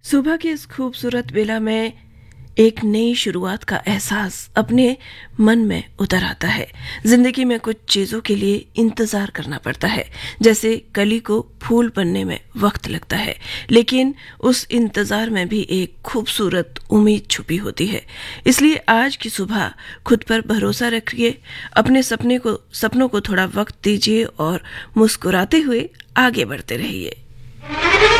सुबह की इस खूबसूरत बेला में एक नई शुरुआत का एहसास अपने मन में उतर आता है। जिंदगी में कुछ चीजों के लिए इंतजार करना पड़ता है, जैसे कली को फूल बनने में वक्त लगता है, लेकिन उस इंतजार में भी एक खूबसूरत उम्मीद छुपी होती है। इसलिए आज की सुबह खुद पर भरोसा रखिए, अपने सपनों को थोड़ा वक्त दीजिए और मुस्कुराते हुए आगे बढ़ते रहिए।